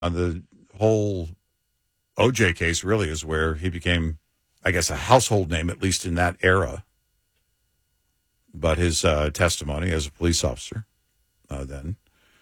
The whole OJ case really is where he became, I guess, a household name, at least in that era. But his testimony as a police officer then.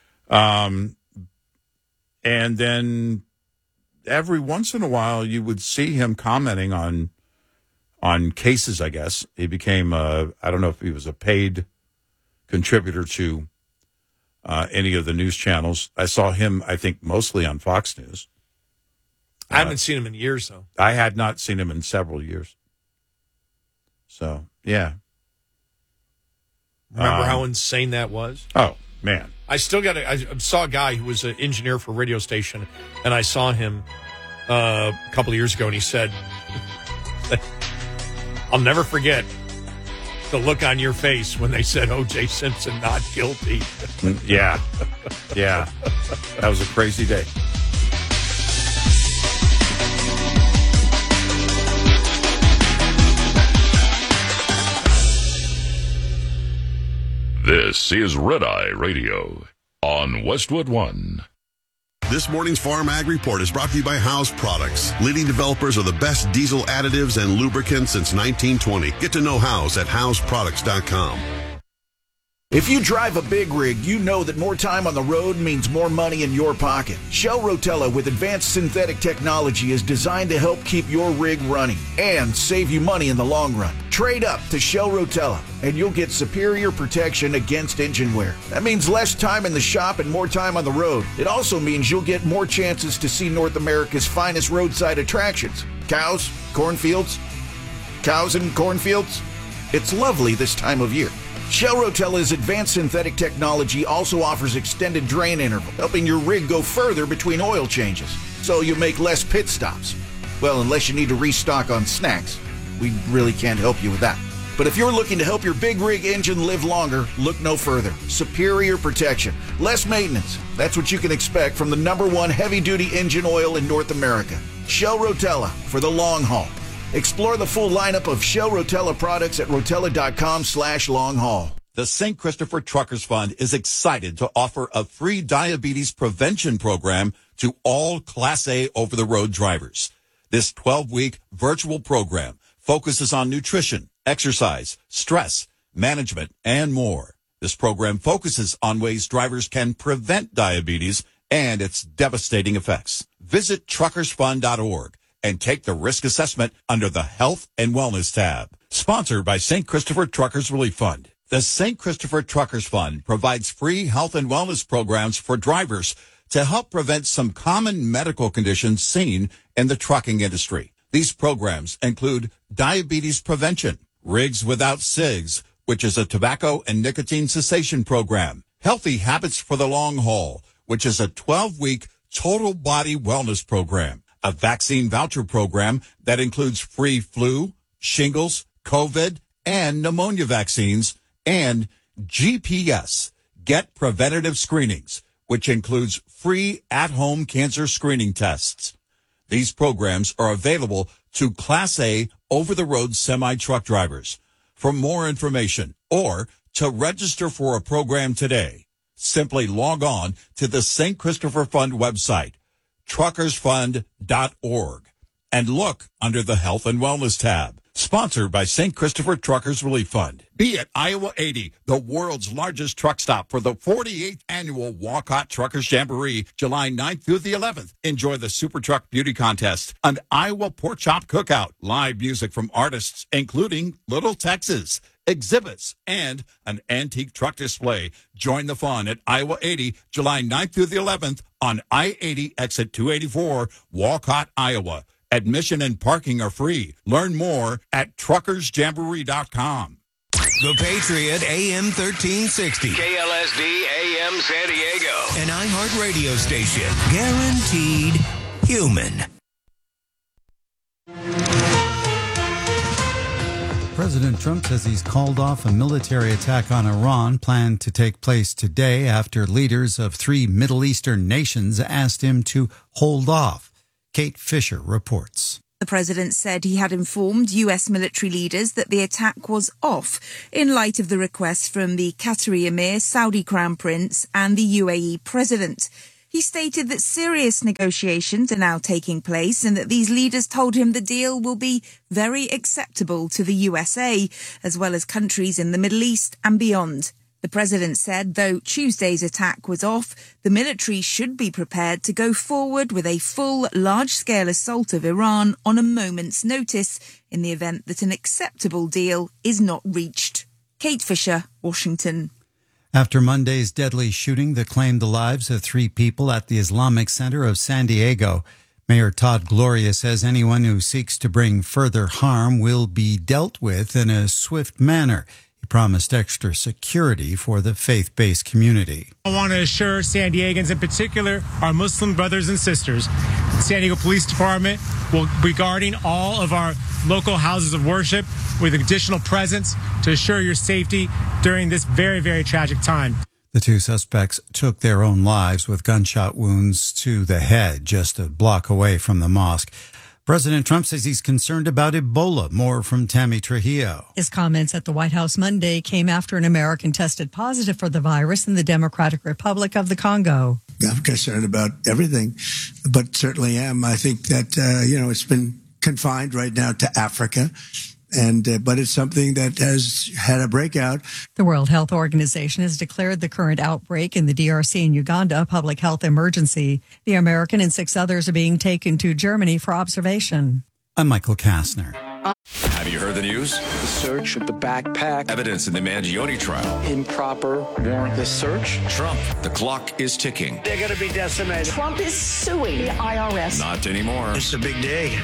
And then every once in a while you would see him commenting on cases, I guess. He became, I don't know if he was a paid contributor to any of the news channels. I saw him, I think, mostly on Fox News. I haven't seen him in years, though. I had not seen him in several years. So, yeah. Remember how insane that was? Oh, man. I saw a guy who was an engineer for a radio station, and I saw him a couple of years ago, and he said, I'll never forget the look on your face when they said O.J. Simpson not guilty. Yeah. Yeah. That was a crazy day. This is Red Eye Radio on Westwood One. This morning's Farm Ag Report is brought to you by House Products, leading developers of the best diesel additives and lubricants since 1920. Get to know House at houseproducts.com. If you drive a big rig, you know that more time on the road means more money in your pocket. Shell Rotella with advanced synthetic technology is designed to help keep your rig running and save you money in the long run. Trade up to Shell Rotella and you'll get superior protection against engine wear. That means less time in the shop and more time on the road. It also means you'll get more chances to see North America's finest roadside attractions. Cows, cornfields, cows and cornfields. It's lovely this time of year. Shell Rotella's advanced synthetic technology also offers extended drain interval, helping your rig go further between oil changes, so you make less pit stops. Well, unless you need to restock on snacks. We really can't help you with that. But if you're looking to help your big rig engine live longer, look no further. Superior protection, less maintenance. That's what you can expect from the #1 heavy-duty engine oil in North America. Shell Rotella for the long haul. Explore the full lineup of Shell Rotella products at rotella.com/long-haul. The St. Christopher Truckers Fund is excited to offer a free diabetes prevention program to all Class A over-the-road drivers. This 12-week virtual program focuses on nutrition, exercise, stress, management, and more. This program focuses on ways drivers can prevent diabetes and its devastating effects. Visit truckersfund.org. and take the risk assessment under the Health and Wellness tab. Sponsored by St. Christopher Truckers Relief Fund. The St. Christopher Truckers Fund provides free health and wellness programs for drivers to help prevent some common medical conditions seen in the trucking industry. These programs include diabetes prevention, Rigs Without Cigs, which is a tobacco and nicotine cessation program, Healthy Habits for the Long Haul, which is a 12-week total body wellness program, a vaccine voucher program that includes free flu, shingles, COVID, and pneumonia vaccines, and GPS, Get Preventative Screenings, which includes free at-home cancer screening tests. These programs are available to Class A over-the-road semi-truck drivers. For more information or to register for a program today, simply log on to the St. Christopher Fund website, truckersfund.org, and look under the Health and Wellness tab. Sponsored by St. Christopher Truckers Relief Fund. Be at Iowa 80, the world's largest truck stop for the 48th annual Walcott Truckers Jamboree, July 9th through the 11th. Enjoy the Super Truck Beauty Contest, an Iowa Pork Chop Cookout, live music from artists including Little Texas, exhibits, and an antique truck display. Join the fun at Iowa 80, July 9th through the 11th on I-80 exit 284, Walcott, Iowa. Admission and parking are free. Learn more at truckersjamboree.com. The Patriot AM 1360. KLSD AM San Diego. An iHeart radio station. Guaranteed human. President Trump says he's called off a military attack on Iran planned to take place today after leaders of 3 Middle Eastern nations asked him to hold off. Kate Fisher reports. The president said he had informed U.S. military leaders that the attack was off in light of the request from the Qatari Emir, Saudi Crown Prince and the UAE president. He stated that serious negotiations are now taking place and that these leaders told him the deal will be very acceptable to the USA, as well as countries in the Middle East and beyond. The president said though Tuesday's attack was off, the military should be prepared to go forward with a full, large-scale assault of Iran on a moment's notice in the event that an acceptable deal is not reached. Kate Fisher, Washington. After Monday's deadly shooting that claimed the lives of 3 people at the Islamic Center of San Diego, Mayor Todd Gloria says anyone who seeks to bring further harm will be dealt with in a swift manner. He promised extra security for the faith-based community. I want to assure San Diegans, in particular our Muslim brothers and sisters, the San Diego Police Department will be guarding all of our local houses of worship with additional presence to assure your safety during this very, very tragic time. The 2 suspects took their own lives with gunshot wounds to the head just a block away from the mosque. President Trump says he's concerned about Ebola. More from Tammy Trujillo. His comments at the White House Monday came after an American tested positive for the virus in the Democratic Republic of the Congo. I'm concerned about everything, but certainly am. I think that, it's been confined right now to Africa. But it's something that has had a breakout. The World Health Organization has declared the current outbreak in the DRC and Uganda a public health emergency. The American and 6 others are being taken to Germany for observation. I'm Michael Kastner. Have you heard the news? The search of the backpack. Evidence in the Mangione trial. Improper warrantless search. Trump, the clock is ticking. They're going to be decimated. Trump is suing the IRS. Not anymore. It's a big day.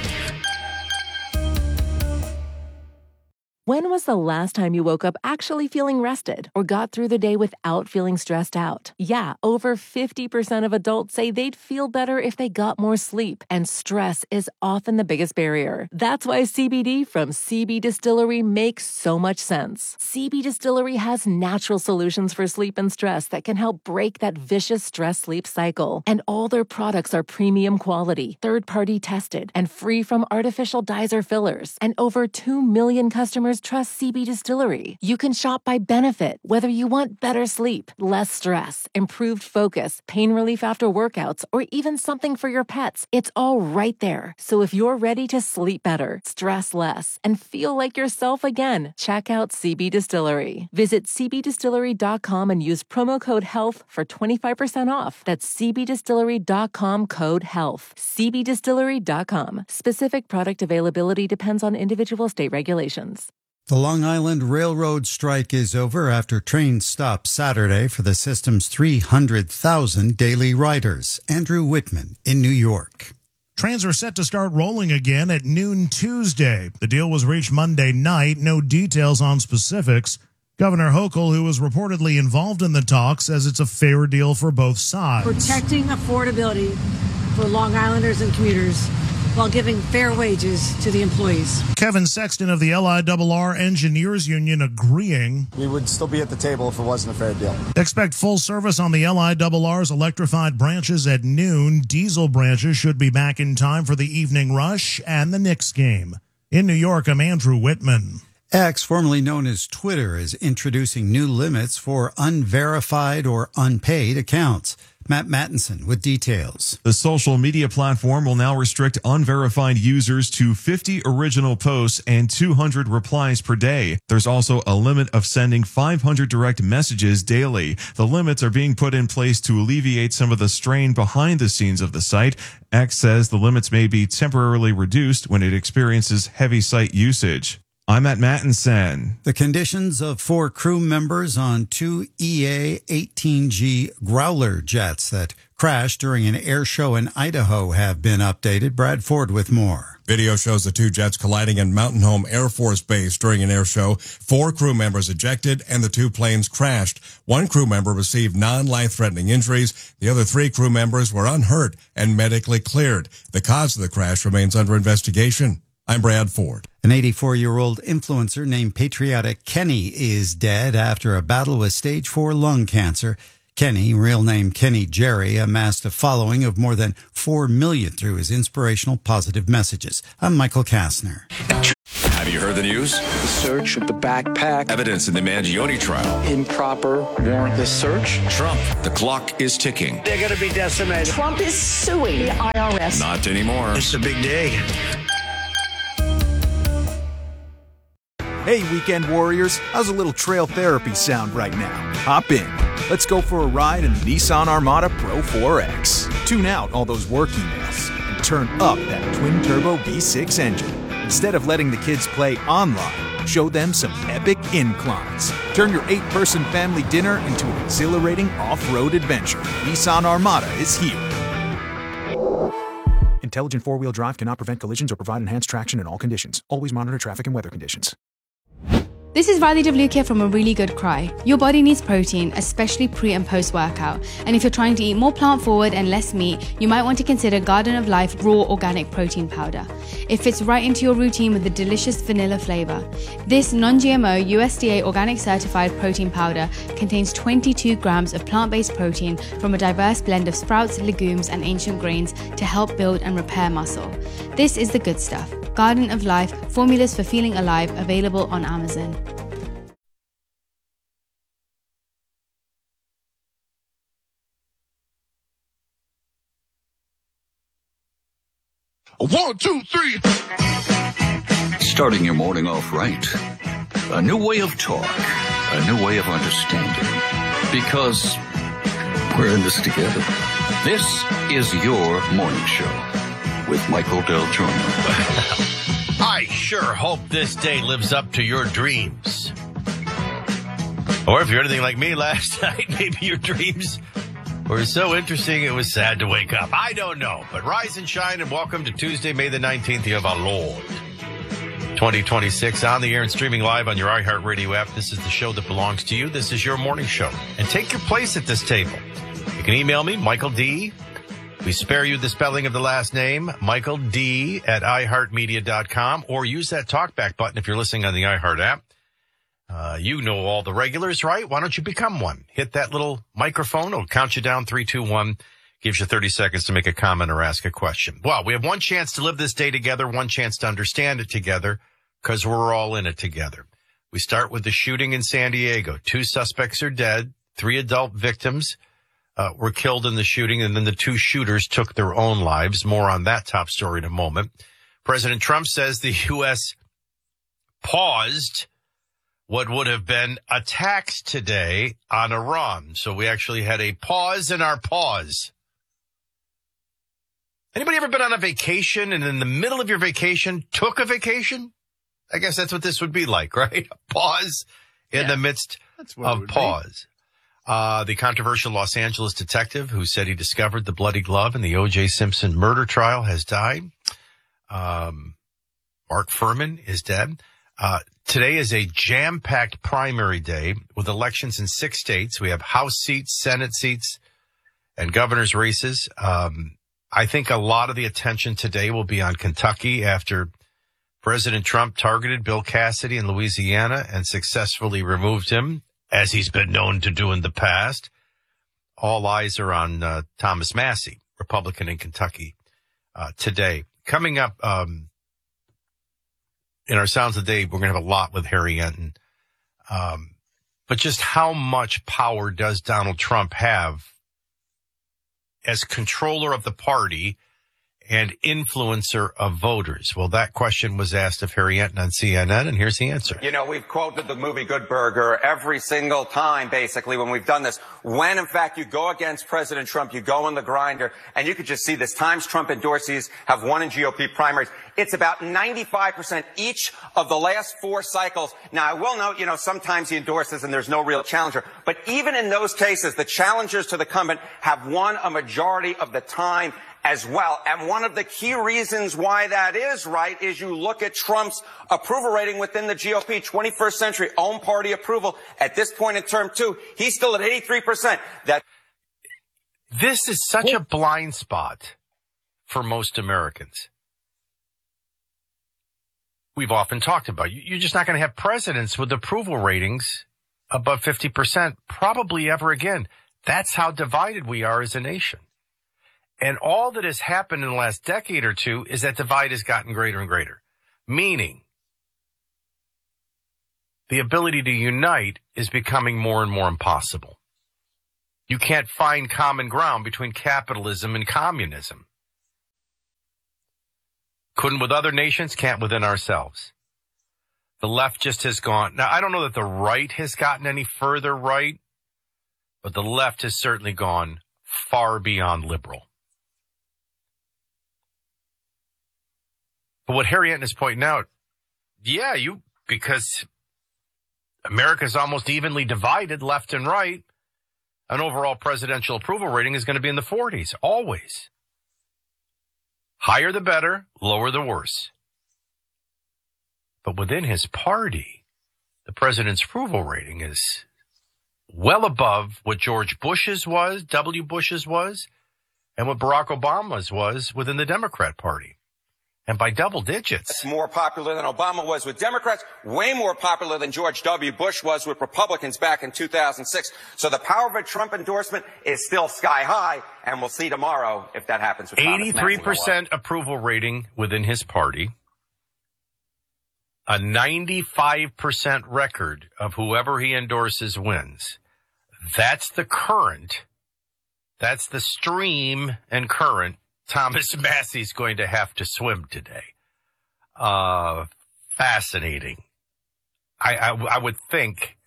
When was the last time you woke up actually feeling rested or got through the day without feeling stressed out? Yeah, over 50% of adults say they'd feel better if they got more sleep, and stress is often the biggest barrier. That's why CBD from CB Distillery makes so much sense. CB Distillery has natural solutions for sleep and stress that can help break that vicious stress-sleep cycle. And all their products are premium quality, third-party tested, and free from artificial dyes or fillers. And over 2 million customers trust CB Distillery. You can shop by benefit, whether you want better sleep, less stress, improved focus, pain relief after workouts, or even something for your pets. It's all right there. So if you're ready to sleep better, stress less, and feel like yourself again, check out CB Distillery. Visit cbdistillery.com and use promo code HEALTH for 25% off. That's cbdistillery.com code HEALTH. cbdistillery.com. Specific product availability depends on individual state regulations. The Long Island Railroad strike is over after trains stopped Saturday for the system's 300,000 daily riders. Andrew Whitman in New York. Trains are set to start rolling again at noon Tuesday. The deal was reached Monday night. No details on specifics. Governor Hochul, who was reportedly involved in the talks, says it's a fair deal for both sides. Protecting affordability for Long Islanders and commuters while giving fair wages to the employees. Kevin Sexton of the LIRR Engineers Union agreeing. We would still be at the table if it wasn't a fair deal. Expect full service on the LIRR's electrified branches at noon. Diesel branches should be back in time for the evening rush and the Knicks game. In New York, I'm Andrew Whitman. X, formerly known as Twitter, is introducing new limits for unverified or unpaid accounts. Matt Mattinson with details. The social media platform will now restrict unverified users to 50 original posts and 200 replies per day. There's also a limit of sending 500 direct messages daily. The limits are being put in place to alleviate some of the strain behind the scenes of the site. X says the limits may be temporarily reduced when it experiences heavy site usage. I'm Matt Mattinson. The conditions of 4 crew members on 2 EA-18G Growler jets that crashed during an air show in Idaho have been updated. Brad Ford with more. Video shows the 2 jets colliding in Mountain Home Air Force Base during an air show. 4 crew members ejected and the 2 planes crashed. 1 crew member received non-life-threatening injuries. The other 3 crew members were unhurt and medically cleared. The cause of the crash remains under investigation. I'm Brad Ford. An 84-year-old influencer named Patriotic Kenny is dead after a battle with stage 4 lung cancer. Kenny, real name Kenny Jerry, amassed a following of more than 4 million through his inspirational positive messages. I'm Michael Kastner. Have you you heard the news? The search of the backpack. Evidence in the Mangione trial. Improper warrantless search. Trump, the clock is ticking. They're going to be decimated. Trump is suing the IRS. Not anymore. It's a big day. Hey, weekend warriors, how's a little trail therapy sound right now? Hop in. Let's go for a ride in the Nissan Armada Pro 4X. Tune out all those work emails and turn up that twin-turbo V6 engine. Instead of letting the kids play online, show them some epic inclines. Turn your 8-person family dinner into an exhilarating off-road adventure. Nissan Armada is here. Intelligent four-wheel drive cannot prevent collisions or provide enhanced traction in all conditions. Always monitor traffic and weather conditions. This is Riley DeVluke here from A Really Good Cry. Your body needs protein, especially pre and post workout. And if you're trying to eat more plant forward and less meat, you might want to consider Garden of Life Raw Organic Protein Powder. It fits right into your routine with a delicious vanilla flavor. This non-GMO USDA organic certified protein powder contains 22 grams of plant-based protein from a diverse blend of sprouts, legumes, and ancient grains to help build and repair muscle. This is the good stuff. Garden of Life, formulas for feeling alive, available on Amazon. One, two, three. Starting your morning off right. A new way of talk. A new way of understanding. Because we're in this together. This is your morning show with Michael Del Giorno. I sure hope this day lives up to your dreams. Or if you're anything like me last night, maybe your dreams were so interesting it was sad to wake up. I don't know. But rise and shine and welcome to Tuesday, May the 19th, year of our Lord 2026, on the air and streaming live on your iHeartRadio app. This is the show that belongs to you. This is your morning show. And take your place at this table. You can email me, Michael D. We spare you the spelling of the last name, Michael D. at iHeartMedia.com, or use that talkback button if you're listening on the iHeart app. You know all the regulars, right? Why don't you become one? Hit that little microphone. It'll count you down, 3, 2, 1. Gives you 30 seconds to make a comment or ask a question. Well, we have one chance to live this day together, one chance to understand it together, because we're all in it together. We start with the shooting in San Diego. 2 suspects are dead. 3 adult victims were killed in the shooting, and then the 2 shooters took their own lives. More on that top story in a moment. President Trump says the U.S. paused what would have been attacks today on Iran. So we actually had a pause in our pause. Anybody ever been on a vacation and in the middle of your vacation took a vacation? I guess that's what this would be like, right? A pause in the midst of pause. The controversial Los Angeles detective who said he discovered the bloody glove in the O.J. Simpson murder trial has died. Mark Furman is dead. Today is a jam-packed primary day with elections in 6 states. We have House seats, Senate seats, and governor's races. I think a lot of the attention today will be on Kentucky after President Trump targeted Bill Cassidy in Louisiana and successfully removed him, as he's been known to do in the past. All eyes are on Thomas Massie, Republican in Kentucky, today. Coming up in our Sounds of the Day, we're going to have a lot with Harry Enton. But just how much power does Donald Trump have as controller of the party and influencer of voters? Well, that question was asked of Harry Enton on CNN, and here's the answer. You know, we've quoted the movie Good Burger every single time, basically, when we've done this. When, in fact, you go against President Trump, you go in the grinder, and you could just see this. Times Trump endorsees have won in GOP primaries. It's about 95% each of the last 4 cycles. Now, I will note, you know, sometimes he endorses and there's no real challenger. But even in those cases, the challengers to the incumbent have won a majority of the time as well. And one of the key reasons why that is right is you look at Trump's approval rating within the GOP, 21st century own party approval. At this point in term 2, he's still at 83%. This is such a blind spot for most Americans. We've often talked about, you're just not going to have presidents with approval ratings above 50%, probably ever again. That's how divided we are as a nation. And all that has happened in the last decade or two is that divide has gotten greater and greater. Meaning, the ability to unite is becoming more and more impossible. You can't find common ground between capitalism and communism. Couldn't with other nations, can't within ourselves. The left just has gone. Now, I don't know that the right has gotten any further right, but the left has certainly gone far beyond liberal. But what Harry Enton is pointing out, because America's almost evenly divided left and right, an overall presidential approval rating is going to be in the 40s, always. Higher the better, lower the worse. But within his party, the president's approval rating is well above what George Bush's was, W. Bush's was, and what Barack Obama's was within the Democrat Party. And by double digits. It's more popular than Obama was with Democrats, way more popular than George W. Bush was with Republicans back in 2006. So the power of a Trump endorsement is still sky high, and we'll see tomorrow if that happens with 83% approval rating within his party. A 95% record of whoever he endorses wins. That's the current. That's the stream and current Thomas Massey's going to have to swim today. Fascinating. I would think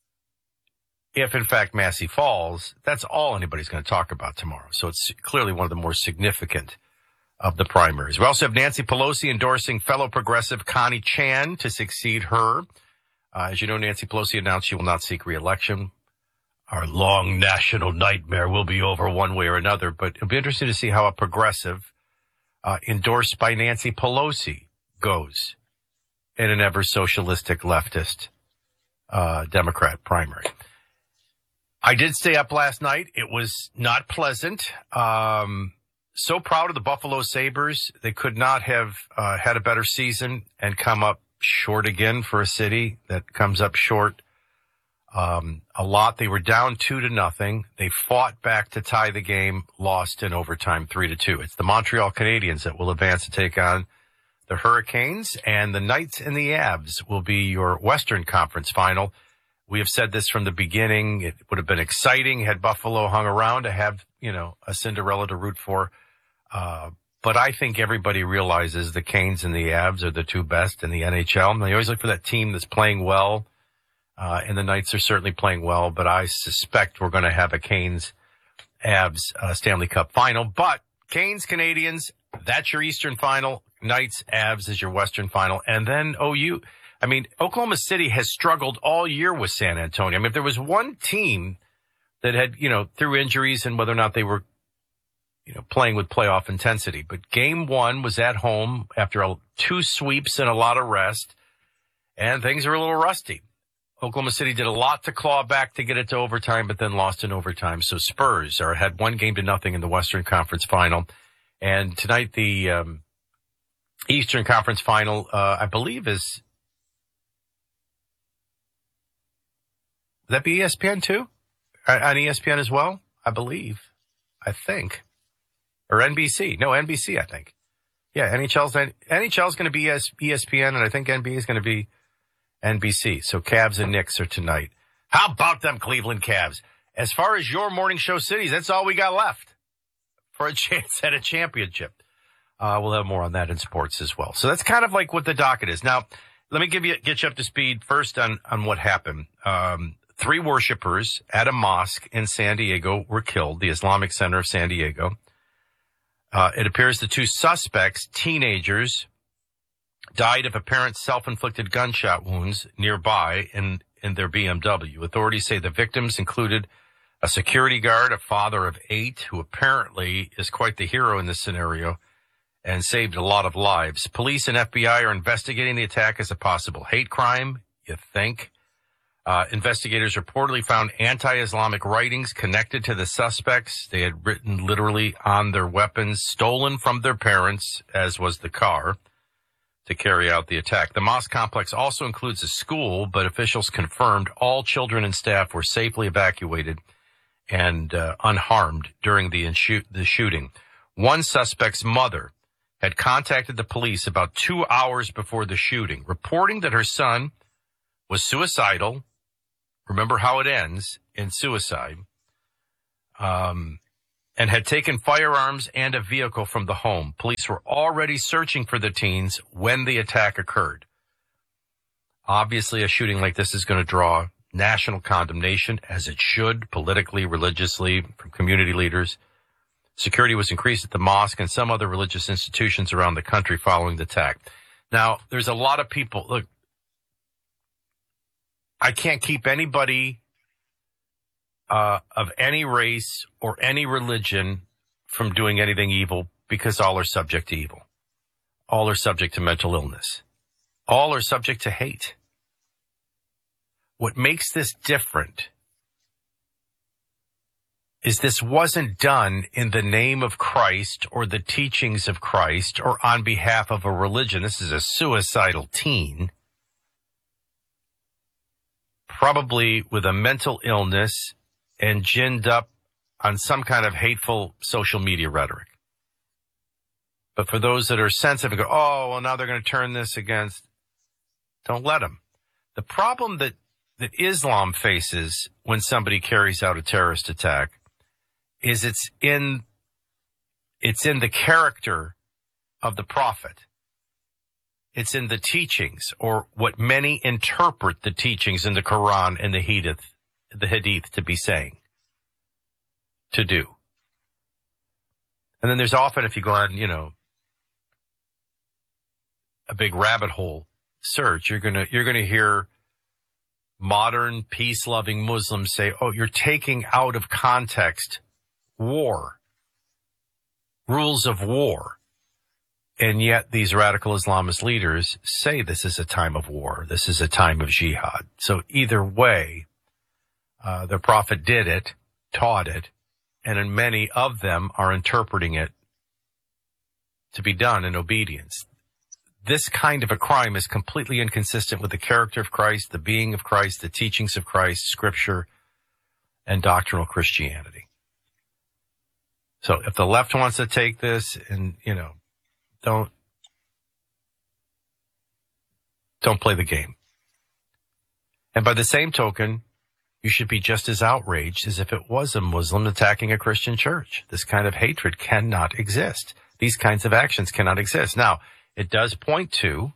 if, in fact, Massey falls, that's all anybody's going to talk about tomorrow. So it's clearly one of the more significant of the primaries. We also have Nancy Pelosi endorsing fellow progressive Connie Chan to succeed her. As you know, Nancy Pelosi announced she will not seek re-election. Our long national nightmare will be over one way or another, but it'll be interesting to see how a progressive endorsed by Nancy Pelosi goes in an ever socialistic leftist Democrat primary. I did stay up last night. It was not pleasant. So proud of the Buffalo Sabres. They could not have had a better season and come up short again for a city that comes up short a lot. They were down 2-0. They fought back to tie the game, lost in overtime 3-2. It's the Montreal Canadiens that will advance to take on the Hurricanes, and the Knights and the Avs will be your Western Conference final. We have said this from the beginning. It would have been exciting had Buffalo hung around to have, a Cinderella to root for. But I think everybody realizes the Canes and the Avs are the two best in the NHL. And they always look for that team that's playing well. And the Knights are certainly playing well, but I suspect we're going to have a Canes-Avs Stanley Cup final. But Canes, Canadiens, that's your Eastern final. Knights, Avs is your Western final. And then OU. Oklahoma City has struggled all year with San Antonio. If there was one team that had, through injuries and whether or not they were, playing with playoff intensity. But game one was at home after 2 sweeps and a lot of rest, and things are a little rusty. Oklahoma City did a lot to claw back to get it to overtime, but then lost in overtime. So Spurs are ahead 1-0 in the Western Conference final. And tonight, the Eastern Conference final, I believe is that be ESPN too? On ESPN as well? I think. Or NBC. No, NBC, I think. Yeah, NHL's going to be ESPN, and I think NBA is going to be NBC. So Cavs and Knicks are tonight. How about them Cleveland Cavs? As far as your morning show cities, that's all we got left for a chance at a championship. We'll have more on that in sports as well. So that's kind of like what the docket is. Now, let me get you up to speed first on what happened. 3 worshipers at a mosque in San Diego were killed, the Islamic Center of San Diego. It appears the 2 suspects, teenagers, died of apparent self-inflicted gunshot wounds nearby in their BMW. Authorities say the victims included a security guard, a father of 8, who apparently is quite the hero in this scenario and saved a lot of lives. Police and FBI are investigating the attack as a possible hate crime, you think. Investigators reportedly found anti-Islamic writings connected to the suspects. They had written literally on their weapons, stolen from their parents, as was the car, to carry out the attack. The mosque complex also includes a school, but officials confirmed all children and staff were safely evacuated and unharmed during the shooting. One suspect's mother had contacted the police about 2 hours before the shooting, reporting that her son was suicidal. Remember how it ends, in suicide. And had taken firearms and a vehicle from the home. Police were already searching for the teens when the attack occurred. Obviously, a shooting like this is going to draw national condemnation, as it should, politically, religiously, from community leaders. Security was increased at the mosque and some other religious institutions around the country following the attack. Now, there's a lot of people. Look, I can't keep anybody of any race or any religion from doing anything evil, because all are subject to evil. All are subject to mental illness. All are subject to hate. What makes this different is this wasn't done in the name of Christ or the teachings of Christ or on behalf of a religion. This is a suicidal teen, probably with a mental illness and ginned up on some kind of hateful social media rhetoric. But for those that are sensitive and go, oh, well, now they're going to turn this against, don't let them. The problem that Islam faces when somebody carries out a terrorist attack is it's in the character of the prophet. It's in the teachings, or what many interpret the teachings in the Quran and the Hadith to be saying, to do. And then there's often, if you go on, a big rabbit hole search, you're gonna hear modern peace-loving Muslims say, oh, you're taking out of context war, rules of war. And yet these radical Islamist leaders say this is a time of war. This is a time of jihad. So either way, the prophet did it, taught it, and in many of them are interpreting it to be done in obedience. This kind of a crime is completely inconsistent with the character of Christ, the being of Christ, the teachings of Christ, Scripture, and doctrinal Christianity. So if the left wants to take this and, don't play the game. And by the same token, you should be just as outraged as if it was a Muslim attacking a Christian church. This kind of hatred cannot exist. These kinds of actions cannot exist. Now, it does point to,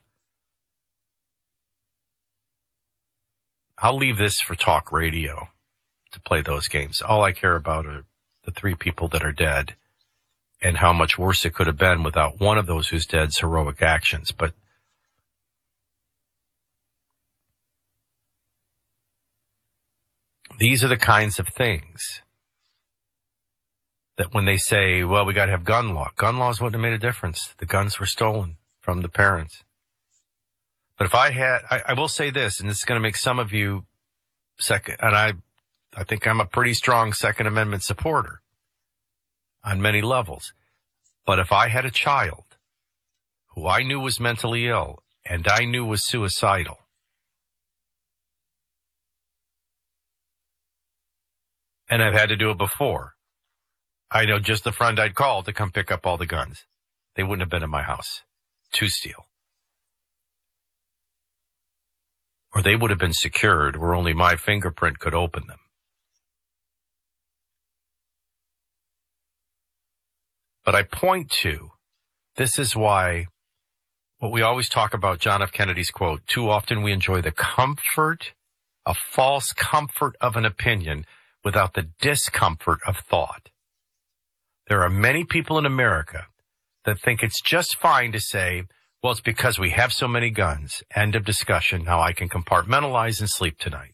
I'll leave this for talk radio to play those games. All I care about are the 3 people that are dead and how much worse it could have been without one of those who's dead's heroic actions. But these are the kinds of things that when they say, well, we got to have gun laws wouldn't have made a difference. The guns were stolen from the parents. But if I will say this, and this is going to make some of you and I think I'm a pretty strong Second Amendment supporter on many levels. But if I had a child who I knew was mentally ill and I knew was suicidal, and I've had to do it before, I know just the friend I'd call to come pick up all the guns. They wouldn't have been in my house to steal. Or they would have been secured where only my fingerprint could open them. But I point to, this is why, what we always talk about, John F. Kennedy's quote, too often we enjoy the comfort, a false comfort of an opinion without the discomfort of thought. There are many people in America that think it's just fine to say, well, it's because we have so many guns. End of discussion. Now I can compartmentalize and sleep tonight.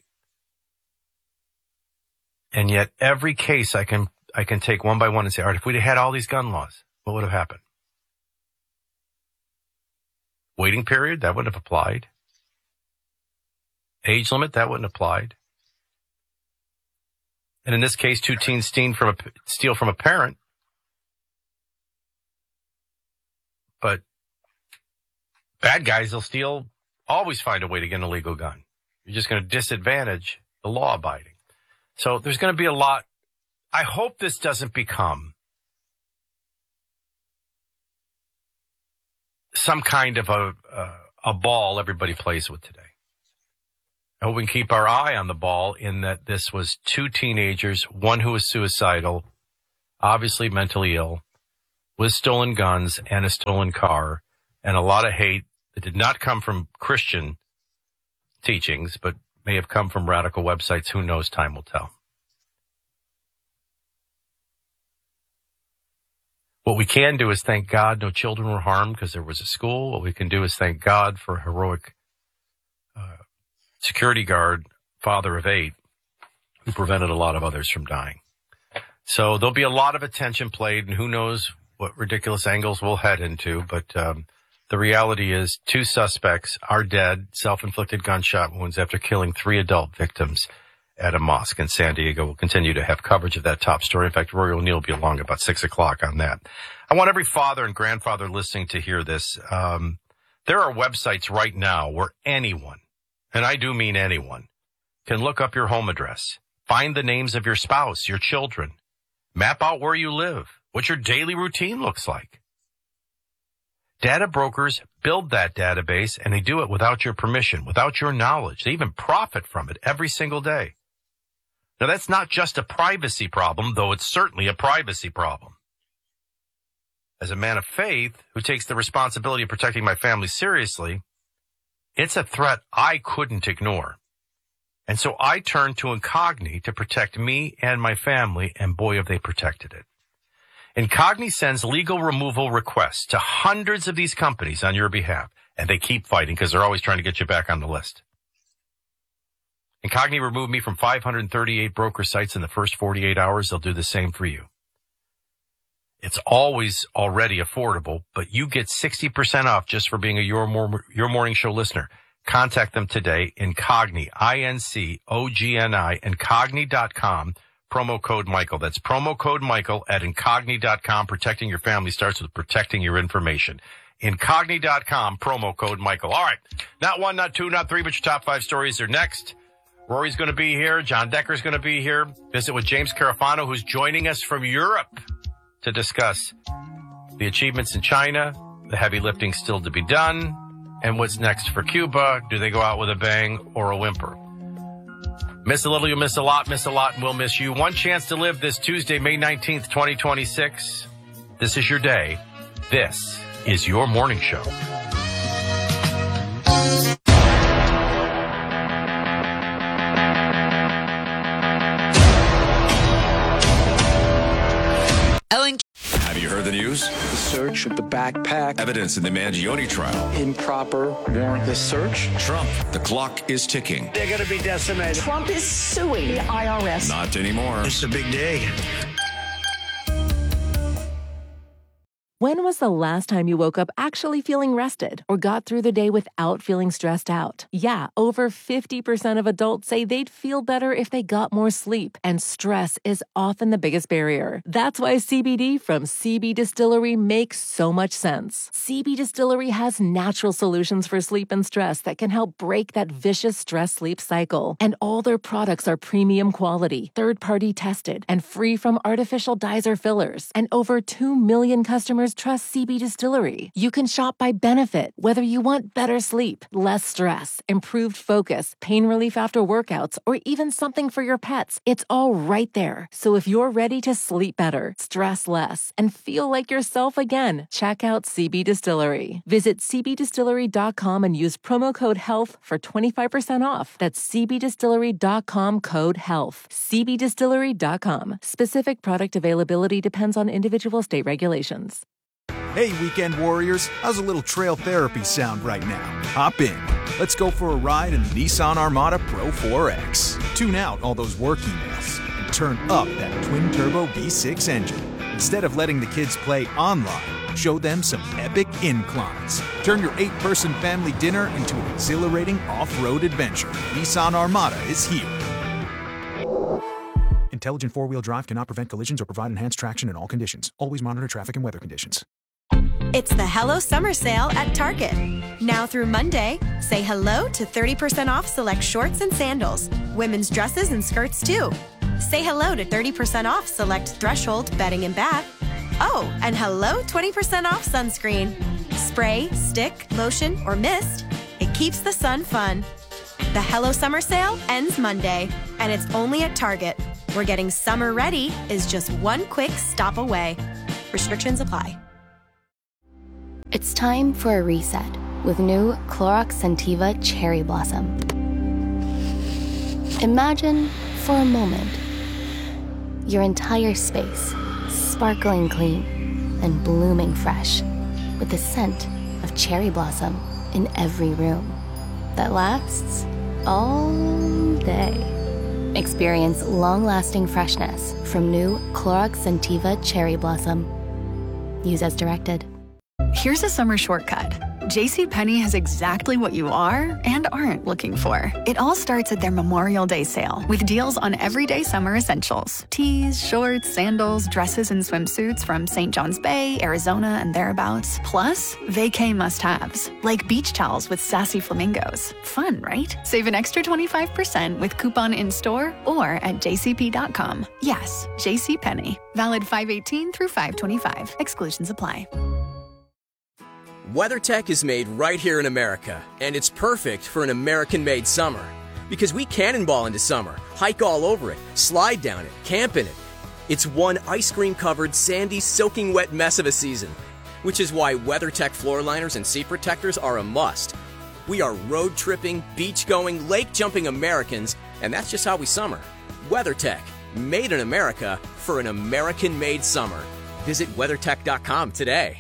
And yet every case I can take one by one and say, all right, if we'd had all these gun laws, what would have happened? Waiting period, that wouldn't have applied. Age limit, that wouldn't have applied. And in this case, 2 teens steal from a parent. But bad guys will always find a way to get an illegal gun. You're just going to disadvantage the law-abiding. So there's going to be a lot. I hope this doesn't become some kind of a ball everybody plays with today. hope we can keep our eye on the ball in that this was two teenagers, one who was suicidal, obviously mentally ill, with stolen guns and a stolen car, and a lot of hate that did not come from Christian teachings, but may have come from radical websites. Who knows? Time will tell. What we can do is thank God no children were harmed because there was a school. What we can do is thank God for a heroic security guard, father of 8, who prevented a lot of others from dying. So there'll be a lot of attention played, and who knows what ridiculous angles we'll head into. But the reality is 2 suspects are dead, self-inflicted gunshot wounds after killing 3 adult victims at a mosque in San Diego. We'll continue to have coverage of that top story. In fact, Rory O'Neill will be along about 6 o'clock on that. I want every father and grandfather listening to hear this. There are websites right now where anyone, and I do mean anyone, can look up your home address, find the names of your spouse, your children, map out where you live, what your daily routine looks like. Data brokers build that database, and they do it without your permission, without your knowledge. They even profit from it every single day. Now, that's not just a privacy problem, though it's certainly a privacy problem. As a man of faith who takes the responsibility of protecting my family seriously, it's a threat I couldn't ignore. And so I turned to Incogni to protect me and my family, and boy, have they protected it. Incogni sends legal removal requests to hundreds of these companies on your behalf, and they keep fighting because they're always trying to get you back on the list. Incogni removed me from 538 broker sites in the first 48 hours. They'll do the same for you. It's always already affordable, but you get 60% off just for being a Your Morning Show listener. Contact them today, Incogni, I-N-C-O-G-N-I, Incogni.com, promo code Michael. That's promo code Michael at Incogni.com. Protecting your family starts with protecting your information. Incogni.com, promo code Michael. All right, not 1, not 2, not 3, but your top 5 stories are next. Rory's going to be here. John Decker's going to be here. Visit with James Carafano, who's joining us from Europe to discuss the achievements in China, the heavy lifting still to be done, and what's next for Cuba. Do they go out with a bang or a whimper? Miss a little, you'll miss a lot, and we'll miss you. One chance to live this Tuesday, May 19th, 2026. This is your day. This is your morning show. Have you heard the news? The search of the backpack. Evidence in the Mangione trial. Improper warrantless search. Trump, the clock is ticking. They're going to be decimated. Trump is suing the IRS. Not anymore. It's a big day. When was the last time you woke up actually feeling rested or got through the day without feeling stressed out? Yeah, over 50% of adults say they'd feel better if they got more sleep, and stress is often the biggest barrier. That's why CBD from CB Distillery makes so much sense. CB Distillery has natural solutions for sleep and stress that can help break that vicious stress-sleep cycle. And all their products are premium quality, third-party tested, and free from artificial dyes or fillers. And over 2 million customers trust CB Distillery. You can shop by benefit, whether you want better sleep, less stress, improved focus, pain relief after workouts, or even something for your pets. It's all right there. So if you're ready to sleep better, stress less, and feel like yourself again, check out CB Distillery. Visit cbdistillery.com and use promo code HEALTH for 25% off. That's cbdistillery.com, code HEALTH. cbdistillery.com. Specific product availability depends on individual state regulations. Hey, weekend warriors, how's a little trail therapy sound right now? Hop in. Let's go for a ride in the Nissan Armada Pro 4X. Tune out all those work emails and turn up that twin-turbo V6 engine. Instead of letting the kids play online, show them some epic inclines. Turn your 8-person family dinner into an exhilarating off-road adventure. Nissan Armada is here. Intelligent four-wheel drive cannot prevent collisions or provide enhanced traction in all conditions. Always monitor traffic and weather conditions. It's the Hello Summer Sale at Target. Now through Monday, say hello to 30% off select shorts and sandals. Women's dresses and skirts too. Say hello to 30% off select Threshold bedding and bath. Oh, and hello 20% off sunscreen. Spray, stick, lotion, or mist. It keeps the sun fun. The Hello Summer Sale ends Monday, and it's only at Target, where getting summer ready is just one quick stop away. Restrictions apply. It's time for a reset with new Clorox Scentiva Cherry Blossom. Imagine, for a moment, your entire space sparkling clean and blooming fresh with the scent of cherry blossom in every room that lasts all day. Experience long-lasting freshness from new Clorox Scentiva Cherry Blossom. Use as directed. Here's a summer shortcut. JCPenney has exactly what you are and aren't looking for. It all starts at their Memorial Day sale with deals on everyday summer essentials. Tees, shorts, sandals, dresses, and swimsuits from St. John's Bay, Arizona, and thereabouts. Plus, vacay must-haves, like beach towels with sassy flamingos. Fun, right? Save an extra 25% with coupon in-store or at jcp.com. Yes, JCPenney. Valid 5/18 through 5/25. Exclusions apply. WeatherTech is made right here in America, and it's perfect for an American-made summer. Because we cannonball into summer, hike all over it, slide down it, camp in it. It's one ice cream-covered, sandy, soaking wet mess of a season, which is why WeatherTech floor liners and seat protectors are a must. We are road-tripping, beach-going, lake-jumping Americans, and that's just how we summer. WeatherTech, made in America for an American-made summer. Visit WeatherTech.com today.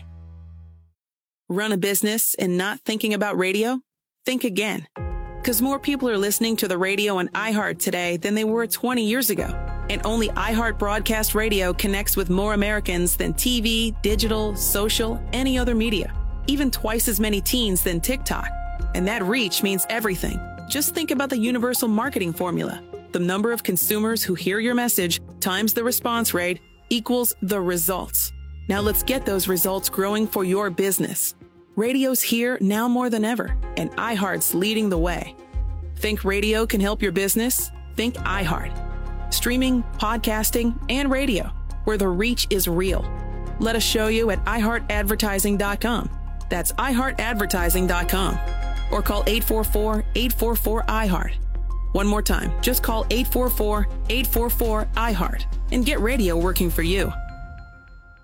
Run a business and not thinking about radio? Think again. Because more people are listening to the radio on iHeart today than they were 20 years ago. And only iHeart Broadcast Radio connects with more Americans than TV, digital, social, any other media. Even twice as many teens than TikTok. And that reach means everything. Just think about the universal marketing formula. The number of consumers who hear your message times the response rate equals the results. Now let's get those results growing for your business. Radio's here now more than ever, and iHeart's leading the way. Think radio can help your business? Think iHeart. Streaming, podcasting, and radio, where the reach is real. Let us show you at iHeartAdvertising.com. That's iHeartAdvertising.com. Or call 844-844-iHeart. One more time, just call 844-844-iHeart and get radio working for you.